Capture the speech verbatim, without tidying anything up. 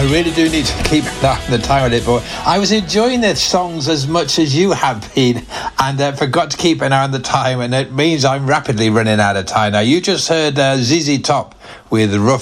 I really do need to keep an eye on the time on it, but I was enjoying the songs as much as you have been, and uh, forgot to keep an eye on the time, and it means I'm rapidly running out of time. Now, you just heard uh, Z Z Top with Rough